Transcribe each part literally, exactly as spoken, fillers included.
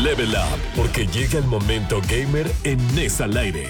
Level Up, porque llega el momento gamer en NES al aire.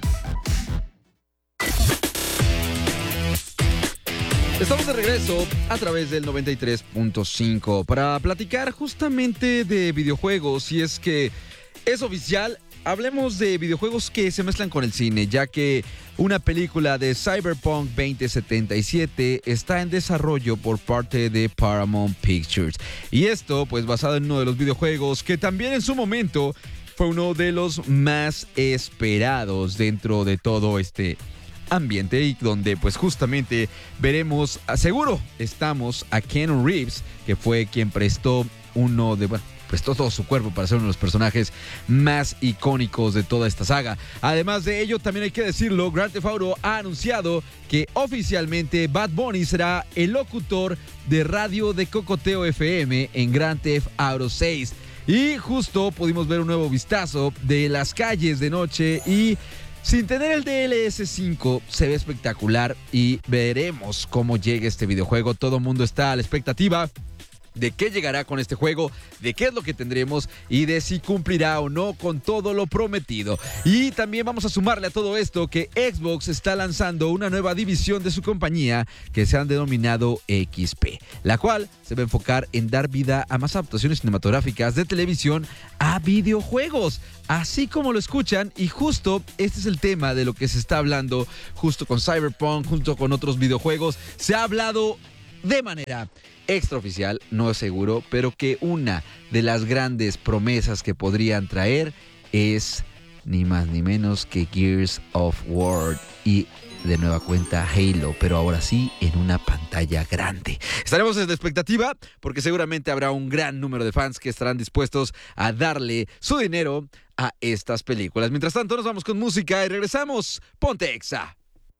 Estamos de regreso a través del noventa y tres punto cinco para platicar justamente de videojuegos. Y es que es oficial, hablemos de videojuegos que se mezclan con el cine, ya que una película de Cyberpunk veinte setenta y siete está en desarrollo por parte de Paramount Pictures. Y esto, pues, basado en uno de los videojuegos que también en su momento fue uno de los más esperados dentro de todo este ambiente, y donde pues justamente veremos, seguro estamos, a Keanu Reeves, que fue quien prestó uno de, bueno, prestó todo su cuerpo para ser uno de los personajes más icónicos de toda esta saga. Además de ello, también hay que decirlo, Grand Theft Auto ha anunciado que oficialmente Bad Bunny será el locutor de radio de Cocoteo F M en Grand Theft Auto seis. Y justo pudimos ver un nuevo vistazo de las calles de noche, y sin tener el D L S cinco, se ve espectacular y veremos cómo llega este videojuego. Todo el mundo está a la expectativa de qué llegará con este juego, de qué es lo que tendremos y de si cumplirá o no con todo lo prometido. Y también vamos a sumarle a todo esto que Xbox está lanzando una nueva división de su compañía que se han denominado X P, la cual se va a enfocar en dar vida a más adaptaciones cinematográficas de televisión a videojuegos, así como lo escuchan. Y justo este es el tema de lo que se está hablando justo con Cyberpunk, junto con otros videojuegos. Se ha hablado de manera extraoficial, no es seguro, pero que una de las grandes promesas que podrían traer es ni más ni menos que Gears of War y de nueva cuenta Halo, pero ahora sí en una pantalla grande. Estaremos en la expectativa porque seguramente habrá un gran número de fans que estarán dispuestos a darle su dinero a estas películas. Mientras tanto, nos vamos con música y regresamos. Ponte Exa.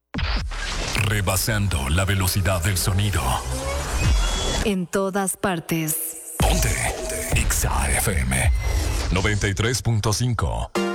Rebasando la velocidad del sonido. En todas partes. Ponte Exa F M noventa y tres punto cinco.